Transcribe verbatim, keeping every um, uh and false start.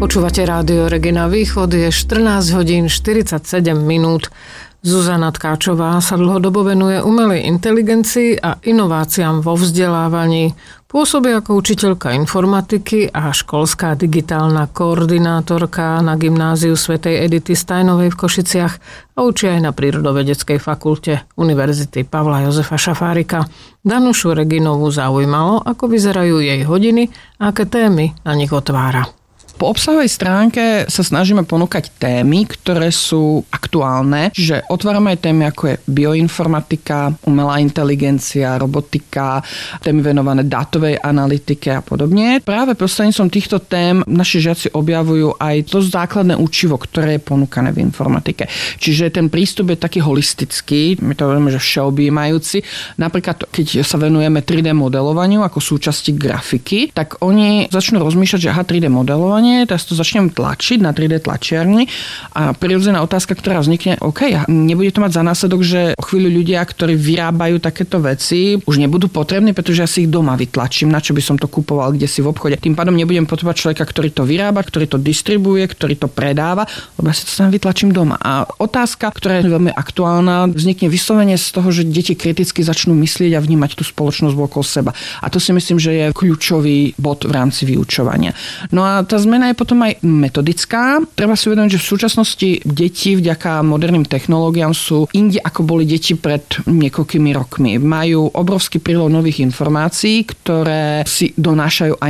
Počúvate Rádio Regina Východ, je štrnásť hodín štyridsaťsedem minút. Zuzana Tkáčová sa dlhodobo venuje umelej inteligencii a inováciám vo vzdelávaní. Pôsobí ako učiteľka informatiky a školská digitálna koordinátorka na gymnáziu svätej Edity Stajnovej v Košiciach a učí aj na Prírodovedeckej fakulte Univerzity Pavla Jozefa Šafárika. Danušu Reginovú zaujímalo, ako vyzerajú jej hodiny a aké témy na nich otvára. Po obsahovej stránke sa snažíme ponúkať témy, ktoré sú aktuálne, čiže otvárame aj témy ako je bioinformatika, umelá inteligencia, robotika, témy venované dátovej analytike a podobne. Práve prostredníctvom týchto tém naši žiaci objavujú aj to základné učivo, ktoré je ponúkané v informatike. Čiže ten prístup je taký holistický, my to hovoríme, že všeobjímajúci. Napríklad, keď sa venujeme tri dé modelovaniu ako súčasti grafiky, tak oni začnú rozmýšľať, že aha, tri dé modelovanie, teraz to začnem tlačiť na tri dé tlačiarni a prirodzená otázka, ktorá vznikne, OK, nebude to mať za následok, že o chvíľu ľudia, ktorí vyrábajú takéto veci, už nebudú potrební, pretože ja si ich doma vytlačím, na čo by som to kupoval kde si v obchode. Tým pádom nebudem potrebovať človeka, ktorý to vyrába, ktorý to distribuje, ktorý to predáva, lebo ja si to sám vytlačím doma. A otázka, ktorá je veľmi aktuálna, vznikne vyslovene z toho, že deti kriticky začnú myslieť a vnímať tú spoločnosť okolo seba. A to si myslím, že je kľúčový bod v rámci vyučovania. No a tá zmena je potom aj metodická. Treba si uvedomiť, že v súčasnosti deti vďaka moderným technológiám sú inde, ako boli deti pred niekoľkými rokmi. Majú obrovský prílev nových informácií, ktoré si donášajú aj